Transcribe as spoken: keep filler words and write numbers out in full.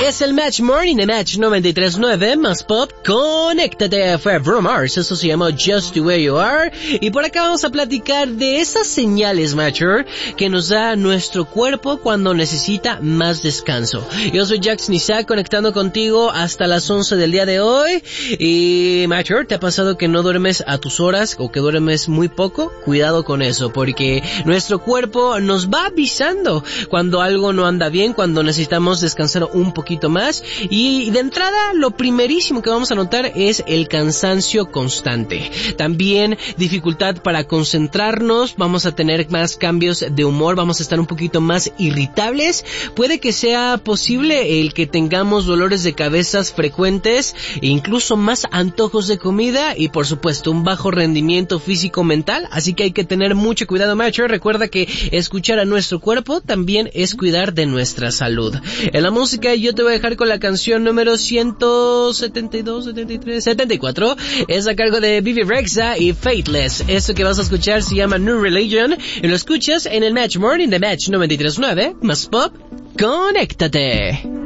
Es el Match Morning de Match noventa y tres punto nueve, más pop, conéctate, fue Bruno Mars, eso se llamó Just the Way You Are, y por acá vamos a platicar de esas señales, Matcher, que nos da nuestro cuerpo cuando necesita más descanso. Yo soy Jax Nizak, conectando contigo hasta las once del día de hoy, y Matcher, ¿te ha pasado que no duermes a tus horas, o que duermes muy poco? Cuidado con eso, porque nuestro cuerpo nos va avisando cuando algo no anda bien, cuando necesitamos descansar un poquito más, y de entrada lo primerísimo que vamos a notar es el cansancio constante. También dificultad para concentrarnos, vamos a tener más cambios de humor, vamos a estar un poquito más irritables, puede que sea posible el que tengamos dolores de cabezas frecuentes, e incluso más antojos de comida y por supuesto un bajo rendimiento físico-mental, así que hay que tener mucho cuidado, macho. Recuerda que escuchar a nuestro cuerpo también es cuidar de nuestra salud. En la música yo te voy a dejar con la canción número ciento setenta y dos, setenta y tres, setenta y cuatro. Es a cargo de Vivi Rexha y Faithless. Esto que vas a escuchar se llama New Religion y lo escuchas en el Match Morning de Match noventa y tres punto nueve. Más pop, conéctate.